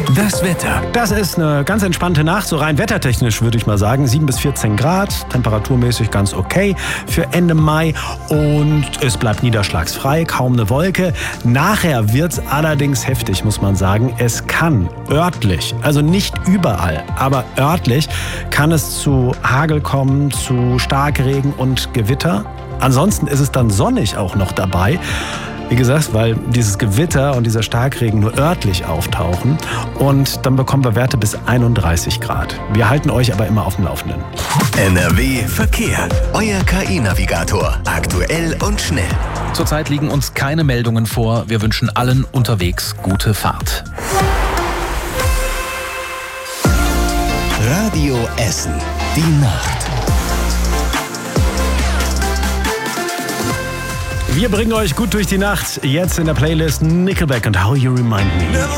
Das Wetter. Das ist eine ganz entspannte Nacht, so rein wettertechnisch würde ich mal sagen. 7 bis 14 Grad, temperaturmäßig ganz okay für Ende Mai. Und es bleibt niederschlagsfrei, kaum eine Wolke. Nachher wird's allerdings heftig, muss man sagen. Es kann örtlich, also nicht überall, aber örtlich kann es zu Hagel kommen, zu Starkregen und Gewitter. Ansonsten ist es dann sonnig auch noch dabei. Wie gesagt, weil dieses Gewitter und dieser Starkregen nur örtlich auftauchen. Und dann bekommen wir Werte bis 31 Grad. Wir halten euch aber immer auf dem Laufenden. NRW Verkehr. Euer KI-Navigator. Aktuell und schnell. Zurzeit liegen uns keine Meldungen vor. Wir wünschen allen unterwegs gute Fahrt. Radio Essen. Die Nacht. Wir bringen euch gut durch die Nacht. Jetzt in der Playlist Nickelback und How You Remind Me.